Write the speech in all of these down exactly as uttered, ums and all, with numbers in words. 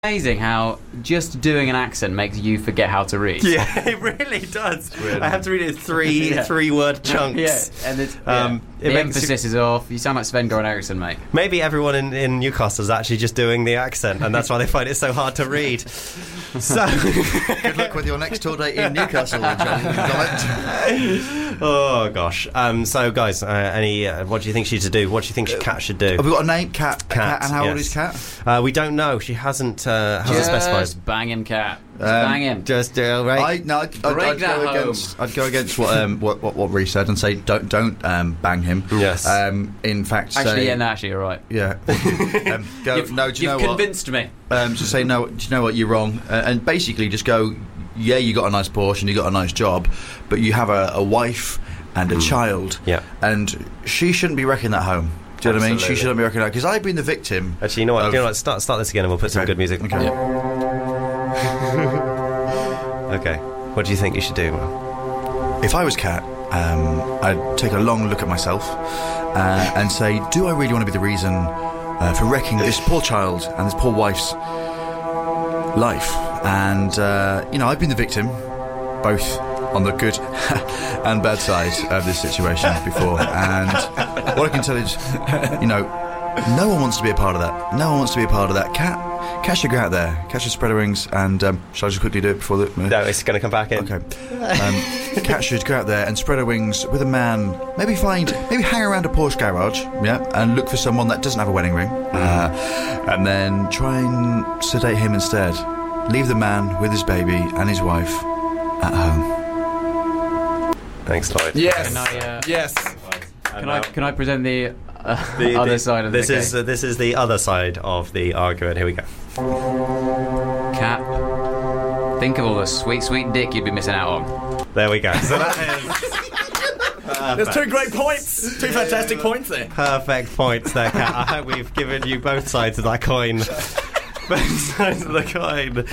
Amazing how just doing an accent makes you forget how to read. Yeah, it really does. I have to read it in three yeah. three word chunks. Yeah, and it's, um, yeah. it the emphasis is off. You sound like Sven Goran Eriksson, mate. Maybe everyone in, in Newcastle is actually just doing the accent, and that's why they find it so hard to read. So, good luck with your next tour date in Newcastle, John. Oh gosh. Um, so, guys, uh, any? Uh, what do you think she's to do? What do you think Kat should do? Have we got a name? Kat. Kat. And how yes. old is Kat? Uh, we don't know. She hasn't. Uh, hasn't just specified. bang him, Kat. Just Um, bang him. Just uh, right. I, no, I'd, I'd, Break I'd that go home. against. I'd go against what um, what, what what Reece said and say don't don't um, bang him. Yes. Um, in fact, Actually, say, yeah, no, actually, you're right. Yeah. um, go. You've, no, do you you've know convinced what? me. Um, just say no. Do you know what? You're wrong. Uh, and basically, just go. Yeah, you got a nice Porsche and you got a nice job, but you have a, a wife and a mm. child. Yeah. And she shouldn't be wrecking that home. Do you know what I mean? She shouldn't be wrecking that because I've been the victim. Actually, you know what? Of, you know what? Start start this again, and we'll put okay. some good music. Okay. Yeah. Okay. What do you think you should do? If I was Kat, um, I'd take a long look at myself uh, and say, do I really want to be the reason uh, for wrecking this poor child and this poor wife's life? And, uh, you know, I've been the victim, both on the good and bad side of this situation before. And what I can tell is, you know, no one wants to be a part of that. No one wants to be a part of that. Kat, Kat should go out there, catch the spread of wings, and um, shall I just quickly do it before the... Uh, no, it's going to come back in. Okay. Um, Kat should go out there and spread her wings with a man, maybe find, maybe hang around a Porsche garage, yeah, and look for someone that doesn't have a wedding ring, uh, and then try and sedate him instead. Leave the man with his baby and his wife at home. Thanks, Lloyd. Yes. Can I, uh, yes. Can I, can I present the, uh, the other the, side of this the is uh, this is the other side of the argument. Here we go. Kat, think of all the sweet, sweet dick you'd be missing out on. There we go. So that is. Perfect. There's two great points. Two fantastic points there. Perfect points there, Kat. I hope we've given you both sides of that coin. Both sides of the coin.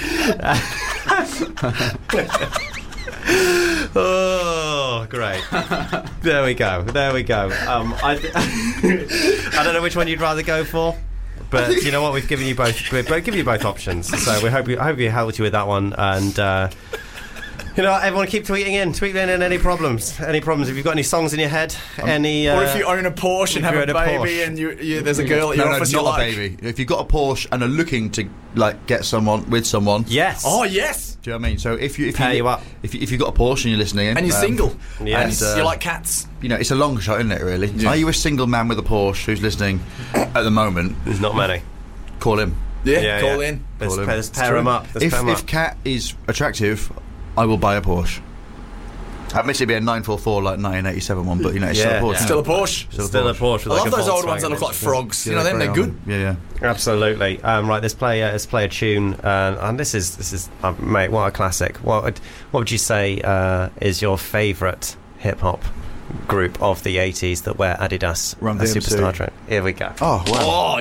Oh, great. There we go. There we go. Um, I, th- I don't know which one you'd rather go for, but you know what? We've given you both. We've given you both options. So we hope you, I hope you helped you with that one. And uh, you know, everyone keep tweeting in, tweeting in any problems, any problems. If you've got any songs in your head, um, any, uh, or if you own a Porsche and have a, a baby, Porsche. and you, you, there's a girl at no, your no, office not you a like. baby. If you've got a Porsche and are looking to like get someone with someone, yes. Oh yes. do you know what I mean? So if you if Pair you, you up. if you, if you've got a Porsche and you're listening, And you're um, single. Yes. and, uh, You like cats. you know, it's a long shot, isn't it? Really. Yeah. Are you a single man with a Porsche who's listening at the moment? There's not many. Call him. Yeah. Yeah, call yeah. in. Let's, Call him. let's pair them up. Let's If pair 'em if up. Kat is attractive, I will buy a Porsche. Admittedly, it'd be a nine four four like nineteen eighty-seven one, but you know, it's Yeah, still a Porsche. yeah. Still a Porsche. Still a Still a Porsche. Porsche. With I like love a those old Volkswagen ones that look like engine. frogs. Yeah, You know them? They're great good. on them. Yeah, yeah. Absolutely. Um, right, let's play. Uh, let's play a tune, uh, and this is this is uh, mate. What a classic. What would, what would you say uh, is your favourite hip hop group of the eighties that wear Adidas Run a D M C. Superstar track? Here we go. Oh wow. Oh